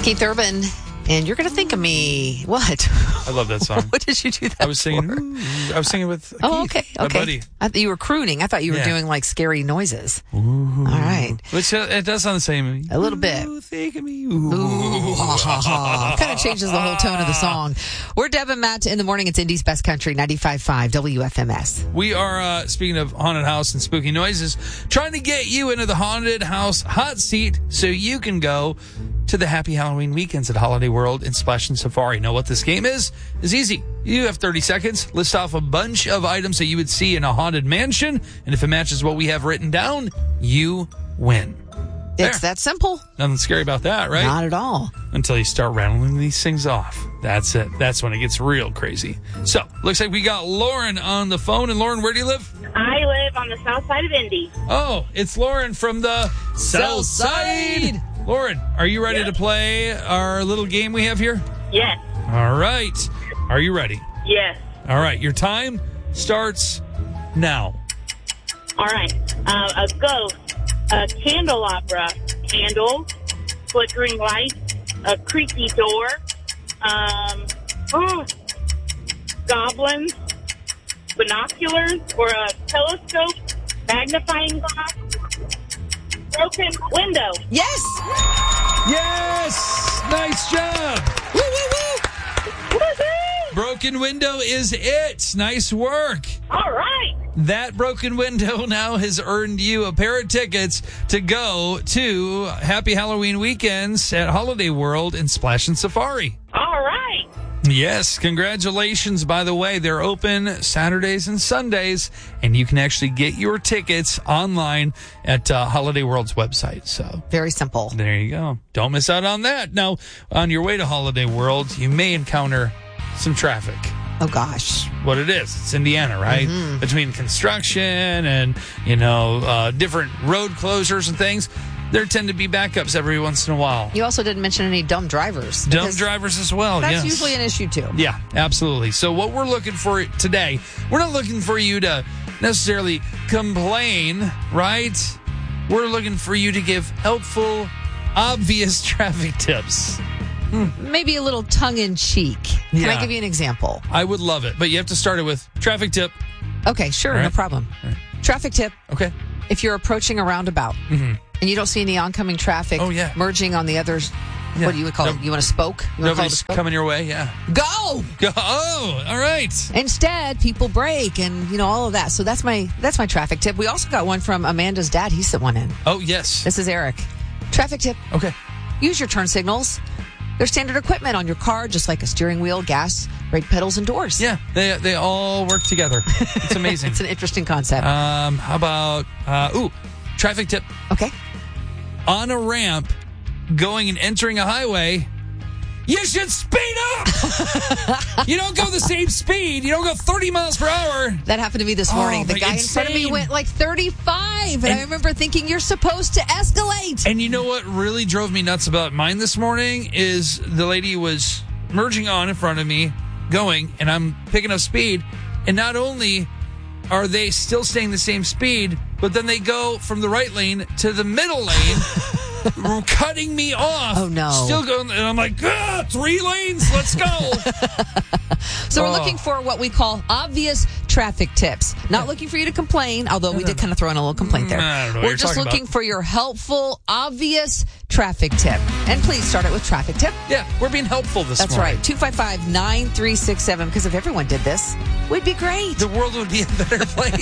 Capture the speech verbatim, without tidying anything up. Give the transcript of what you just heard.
Keith Urban, and you're going to think of me. What? I love that song. What did you do that I was singing. for? Ooh, I was singing with Keith, Oh, okay, my okay. buddy. I thought you were crooning. I thought you were Yeah. doing like scary noises. Ooh. All right, Which uh, it does sound the same. a little bit. Ooh, think of me. Ooh. Ooh, ha, ha, ha. Kind of changes the whole tone of the song. We're Deb and Matt in the morning. It's Indy's Best Country, ninety-five point five W F M S. We are, uh, speaking of haunted house and spooky noises, trying to get you into the haunted house hot seat so you can go to the Happy Halloween weekends at Holiday World and Splash and Safari. Know what this game is? It's easy. You have thirty seconds. List off a bunch of items that you would see in a haunted mansion, and if it matches what we have written down, you win. It's There. that simple. Nothing scary about that, right? Not at all. Until you start rattling these things off. That's it. That's when it gets real crazy. So, looks like we got Lauren on the phone. And Lauren, where do you live? I live on the south side of Indy. Oh, it's Lauren from the South Side. Lauren, are you ready Yes. to play our little game we have here? Yes. All right. Are you ready? Yes. All right. Your time starts now. All right. Uh, a ghost, a candelabra, candle, flickering light, a creaky door, um, oh, goblins, binoculars, or a telescope, magnifying glass, broken window. Yes. Yes. Nice job. Woo, woo, woo. Woohoo! Broken window is it. Nice work. All right. That broken window now has earned you a pair of tickets to go to Happy Halloween weekends at Holiday World and Splash and Safari. All right. Yes, congratulations, by the way. They're open Saturdays and Sundays, and you can actually get your tickets online at uh, Holiday World's website. So Very simple. there you go. Don't miss out on that. Now, on your way to Holiday World, you may encounter some traffic. Oh, gosh. What it is. It's Indiana, right? Mm-hmm. Between construction and, you know, uh, different road closures and things, there tend to be backups every once in a while. You also didn't mention any dumb drivers. Dumb because drivers as well, That's yes. usually an issue, too. Yeah, absolutely. So what we're looking for today, we're not looking for you to necessarily complain, right? We're looking for you to give helpful, obvious traffic tips. Maybe a little tongue-in-cheek. Can Yeah. I give you an example? I would love it, but you have to start it with traffic tip. Okay, sure. All right. No problem. All right. Traffic tip. Okay. If you're approaching a roundabout and you don't see any oncoming traffic Oh, yeah. merging on the others, Yeah. what do you would call No- it? You want to spoke? You want to call it a Nobody's spoke? coming your way, yeah. Go! Go. Oh, all right. Instead, people brake and, you know, all of that. So that's my that's my traffic tip. We also got one from Amanda's dad. He sent one in. Oh, yes. This is Eric. Traffic tip. Okay. Use your turn signals. They're standard equipment on your car, just like a steering wheel, gas, brake pedals, and doors. Yeah, they they all work together. It's amazing. It's an interesting concept. um, how about, uh, ooh, traffic tip. Okay. On a ramp, going and entering a highway, you should speed up. You don't go the same speed. You don't go thirty miles per hour. That happened to me this morning. Oh, the like guy in front of me insane. went like thirty-five, and, And- I remember thinking, you're supposed to escalate. And you know what really drove me nuts about mine this morning is the lady was merging on in front of me, going, and I'm picking up speed. And not only are they still staying the same speed, but then they go from the right lane to the middle lane, cutting me off. Oh, no. Still going, and I'm like, ah, three lanes, let's go. So we're Oh. looking for what we call obvious traffic tips. Not looking for you to complain, although we did kind of throw in a little complaint there. Mm, I don't know what We're you're just talking looking about. for your helpful, obvious traffic tip. And please start it with traffic tip. Yeah, we're being helpful this That's morning. right. two five five, nine three six seven. Because if everyone did this, we'd be great. The world would be a better place.